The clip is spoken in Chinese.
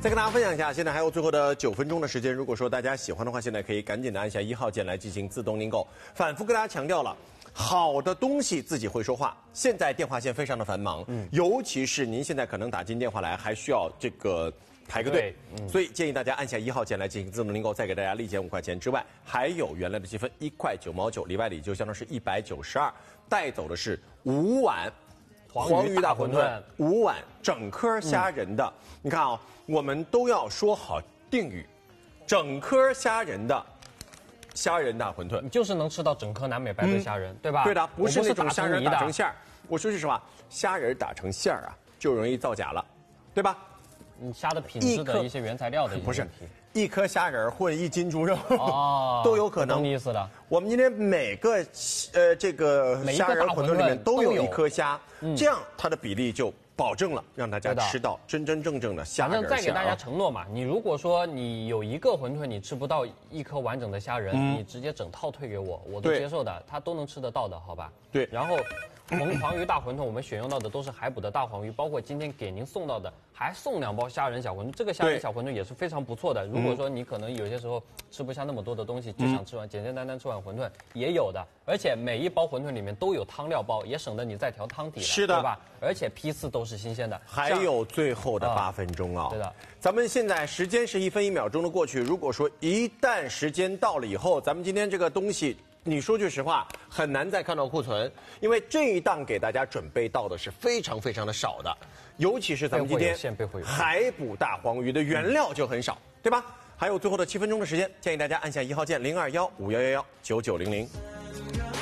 再跟大家分享一下，现在还有最后的9分钟的时间。如果说大家喜欢的话，现在可以赶紧的按下1号键来进行自动订购。反复跟大家强调了，好的东西自己会说话。现在电话线非常的繁忙，尤其是您现在可能打进电话来，还需要这个排个队，所以建议大家按下1号键来进行自动订购，再给大家立减5块钱之外，还有原来的积分1块9毛9，里外里就相当是192，带走的是5碗。黄鱼大馄饨，5碗整颗虾仁的。你看啊，我们都要说好定语，整颗虾仁的虾仁大馄饨， 你就是能吃到整颗南美白对虾仁，对吧？ 对的，不是那种虾仁打成馅儿。我说句实话，虾仁打成馅儿啊，就容易造假了，对吧？ 虾的品质的一些原材料的一些问题。 不是，1颗虾仁混1斤猪肉，都有可能。 懂你意思的。 我们今天每个这个虾仁馄饨里面都有1颗虾，这样它的比例就保证了让大家吃到真真正正的虾仁。 反正再给大家承诺嘛，你如果说你有1个馄饨你吃不到1颗完整的虾仁，你直接整套退给我，我都接受的，他都能吃得到的，好吧？ 对。 然后黄鱼大馄饨，我们选用到的都是海捕的大黄鱼，包括今天给您送到的，还送2包虾仁小馄饨。这个虾仁小馄饨也是非常不错的。如果说你可能有些时候吃不下那么多的东西，就想吃完简简单单吃碗馄饨，也有的。而且每1包馄饨里面都有汤料包，也省得你再调汤底了， 是的， 对吧？而且批次都是新鲜的。 还有最后的8分钟啊！ 对的， 咱们现在时间是1分1秒钟的过去。如果说一旦时间到了以后，咱们今天这个东西，你说句实话，很难再看到库存，因为这一档给大家准备到的是非常非常的少的，尤其是咱们今天海捕大黄鱼的原料就很少，对吧？还有最后的7分钟的时间，建议大家按下1号键，0215119900。